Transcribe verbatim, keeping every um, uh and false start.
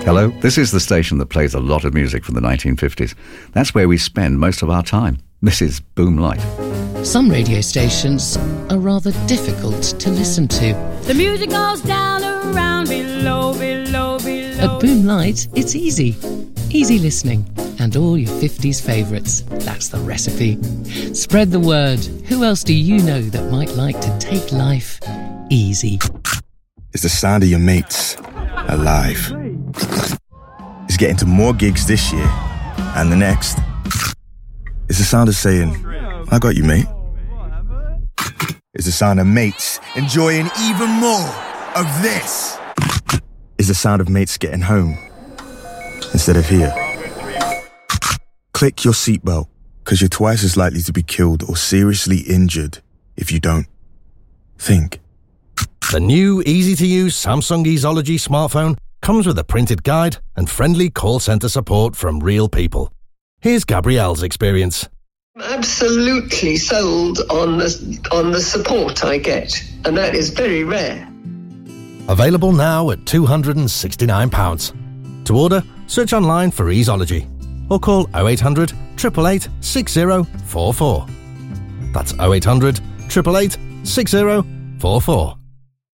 Hello, this is the station that plays a lot of music from the nineteen fifties. That's where we spend most of our time. This is Boom Light. Some radio stations are rather difficult to listen to. The music goes down around below, below, below. At Boom Light, it's easy. Easy listening. And all your fifties favourites. That's the recipe. Spread the word. Who else do you know that might like to take life easy? It's the sound of your mates alive. It's getting to more gigs this year and the next. It's the sound of saying, I got you, mate. It's the sound of mates enjoying even more of this. It's the sound of mates getting home instead of here. Click your seatbelt, because you're twice as likely to be killed or seriously injured if you don't. Think. The new, easy-to-use Samsung Easology smartphone comes with a printed guide and friendly call centre support from real people. Here's Gabrielle's experience. Absolutely sold on the, on the support I get, and that is very rare. Available now at two hundred sixty-nine pounds. To order, search online for Easology or call oh eight hundred, eight eight eight, six oh four four. That's oh eight hundred, eight eight eight, six oh four four.